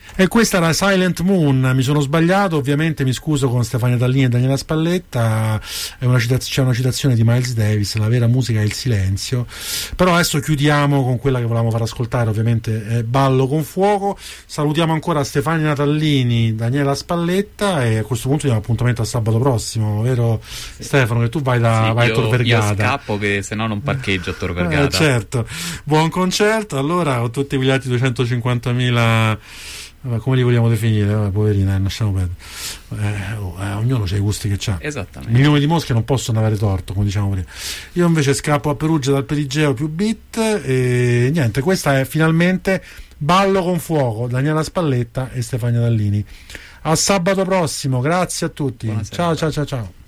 E questa era Silent Moon, mi sono sbagliato, ovviamente mi scuso con Stefania Tallini e Daniela Spalletta, c'è una citazione di Miles Davis, la vera musica è il silenzio. Però adesso chiudiamo con quella che volevamo far ascoltare, ovviamente Ballo con fuoco. Salutiamo ancora Stefania Tallini, Daniela Spalletta, e a questo punto diamo appuntamento a sabato prossimo, vero sì. Stefano, che tu vai a Tor Vergata. Io scappo, che se no non parcheggio a Tor Vergata. Certo, buon concerto. Allora, ho tutti quegli altri 250.000, come li vogliamo definire? Poverina, lasciamo perdere. Ognuno ha i gusti che c'ha. Esattamente. Milioni di mosche non possono avere torto, come diciamo prima. Io invece scappo a Perugia dal Perigeo più beat, e niente, questa è finalmente Ballo con fuoco, Daniela Spalletta e Stefania Tallini. A sabato prossimo, grazie a tutti. Buonasera. Ciao.